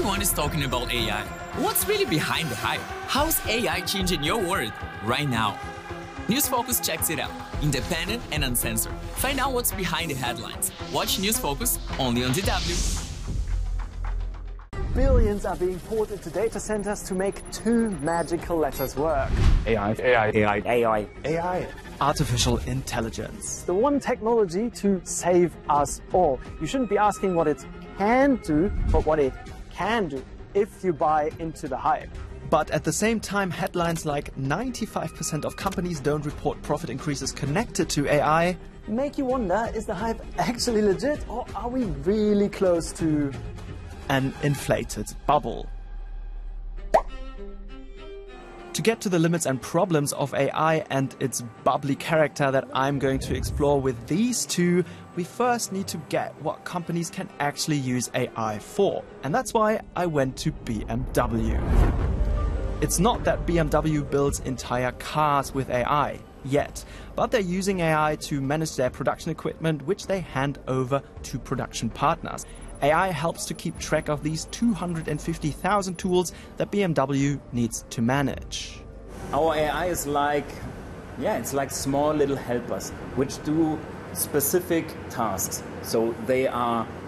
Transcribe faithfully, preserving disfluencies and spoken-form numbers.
Everyone is talking about A I. What's really behind the hype? How's A I changing your world right now? News Focus checks it out, independent and uncensored. Find out what's behind the headlines. Watch News Focus only on D W. Billions are being poured into data centers to make two magical letters work. A I, A I, A I, A I. A I. Artificial intelligence. The one technology to save us all. You shouldn't be asking what it can do, but what it can do if you buy into the hype. But at the same time, headlines like ninety-five percent of companies don't report profit increases connected to A I make you wonder, is the hype actually legit, or are we really close to an inflated bubble? To get to the limits and problems of A I and its bubbly character that I'm going to explore with these two, we first need to get what companies can actually use A I for. And that's why I went to B M W. It's not that B M W builds entire cars with A I yet, but they're using A I to manage their production equipment, which they hand over to production partners. A I helps to keep track of these two hundred fifty thousand tools that B M W needs to manage. Our A I is like, yeah, it's like small little helpers which do specific tasks. So they are